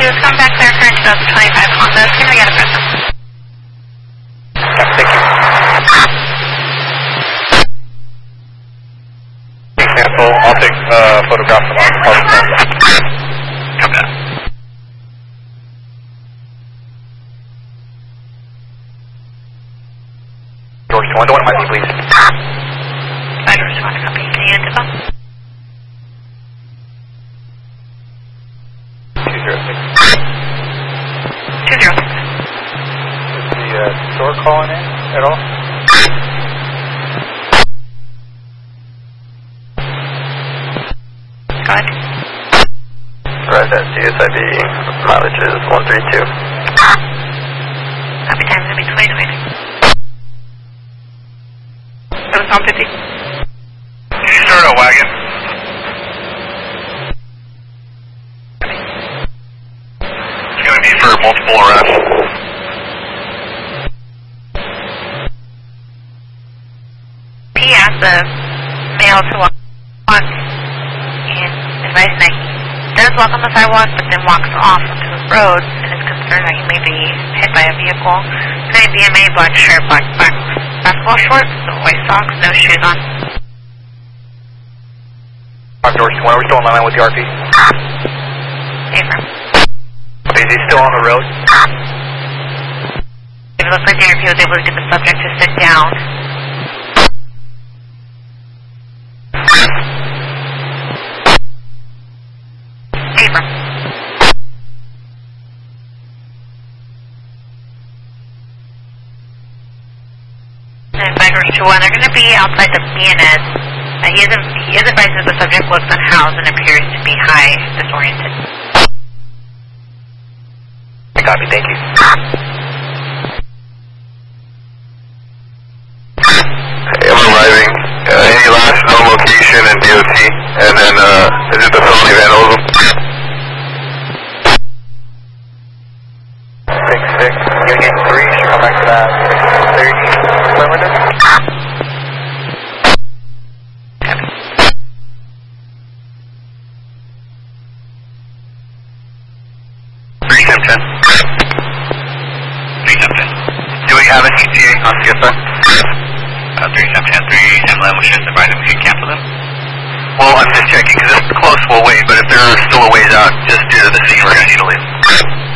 is come back there for a 2025 Honda. Can we get a present? Thank you. Cancel. I'll take photographs of our department. Come down. George 2 Window, what might be, please? George 2 Window, copy. Can you hit the phone? 206. 206. Is the store calling in at all? Go ahead. Right, that CSIB mileage is 132. Happy time's gonna be 2020. 750. Start a wagon. It's going to be for multiple arrests. He asked the male to walk on and advised that he does walk on the sidewalk but then walks off onto the road and is concerned that he may be hit by a vehicle. Wearing BMA, black shirt, black basketball shorts, white socks, no shoes on. George 2 Window, we're still on my line with the RP. Affirm. Okay, is he still on the road? It looks like the RP was able to get the subject to sit down. Affirm. And by George 2 1, they're going to be outside the BNS. He is advised that the subject looks unhoused and appears to be high disoriented. I copy, thank you. Okay, I'm arriving. Any last known location and DOT, and then is it the felony vandalism? 66, Union 3, should come back to that 630 perimeter. 3710. 3710. Do we have an ETA on CSR? 3710, 3 MLM was just advising we should cancel them. Well, I'm just checking, because it's close, we'll wait, but if they're still a ways out, just due to the scene, we're going to need to leave.